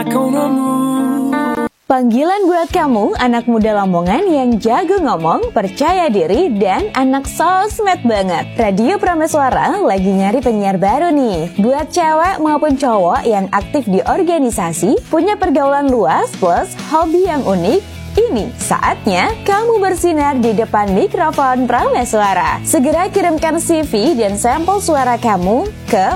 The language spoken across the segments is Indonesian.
Panggilan buat kamu, anak muda Lamongan yang jago ngomong, percaya diri, dan anak sosmed banget. Radio Prameswara lagi nyari penyiar baru nih. Buat cewek maupun cowok yang aktif di organisasi, punya pergaulan luas plus hobi yang unik, ini saatnya kamu bersinar di depan mikrofon Prameswara. Segera kirimkan CV dan sampel suara kamu ke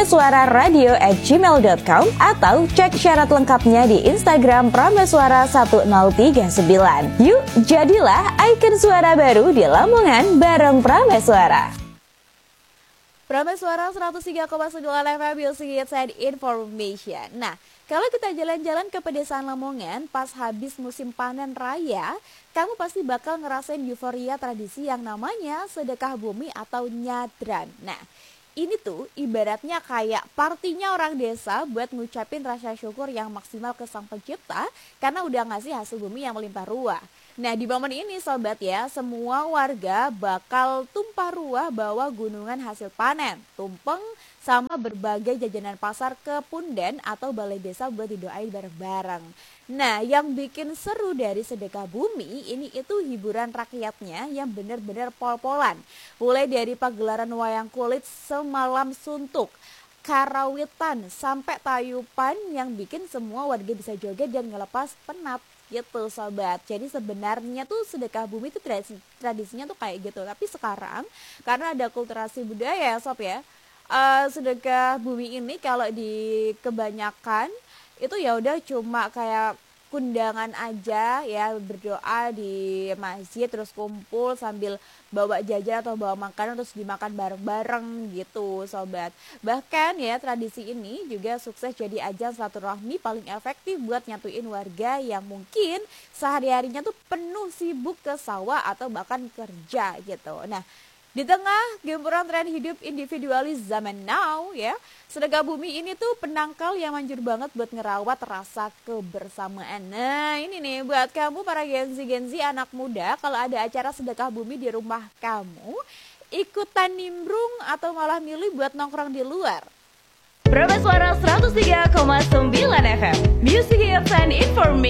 prameswararadio@gmail.com atau cek syarat lengkapnya di Instagram Prameswara1039. Yuk, jadilah ikon suara baru di Lamongan bareng Prameswara. Prameswara 103,9 FM Music Hits and Information. Nah, kalau kita jalan-jalan ke pedesaan Lamongan pas habis musim panen raya, kamu pasti bakal ngerasain euforia tradisi yang namanya sedekah bumi atau nyadran. Nah, ini tuh ibaratnya kayak partinya orang desa buat ngucapin rasa syukur yang maksimal ke Sang Pencipta karena udah ngasih hasil bumi yang melimpah ruah. Nah, di momen ini sobat ya, semua warga bakal tumpah ruah bawa gunungan hasil panen, tumpeng sama berbagai jajanan pasar ke punden atau balai desa buat didoain bareng-bareng. Nah, yang bikin seru dari sedekah bumi ini itu hiburan rakyatnya yang benar-benar pol-polan. Mulai dari pagelaran wayang kulit semalam suntuk, karawitan sampai tayupan yang bikin semua warga bisa joget dan ngelepas penat gitu sobat. Jadi sebenarnya tuh sedekah bumi itu tradisinya tuh kayak gitu. Tapi sekarang karena ada kulturasi budaya sob ya, sedekah bumi ini kalau di kebanyakan itu ya udah cuma kayak kundangan aja ya, berdoa di masjid terus kumpul sambil bawa jajan atau bawa makanan terus dimakan bareng-bareng gitu sobat. Bahkan ya tradisi ini juga sukses jadi ajang silaturahmi paling efektif buat nyatuin warga yang mungkin sehari-harinya tuh penuh sibuk ke sawah atau bahkan kerja gitu. Nah, di tengah gempuran tren hidup individualis zaman now ya, sedekah bumi ini tuh penangkal yang manjur banget buat ngerawat rasa kebersamaan. Nah, ini nih buat kamu para genzi anak muda, kalau ada acara sedekah bumi di rumah kamu, ikutan nimbrung atau malah milih buat nongkrong di luar. Prameswara 103,9 FM Music Hits and Information.